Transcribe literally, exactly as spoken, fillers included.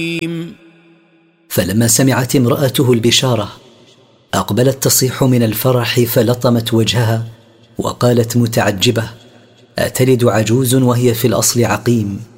فلما سمعت امرأته البشارة أقبلت تصيح من الفرح، فلطمت وجهها وقالت متعجبة: أتلد عجوز وهي في الأصل عقيم؟